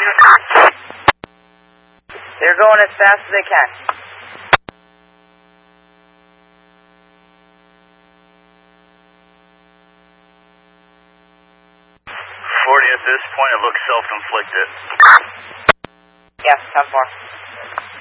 They're going as fast as they can. 40 at this point, it looks self-inflicted. Yes, 10-4.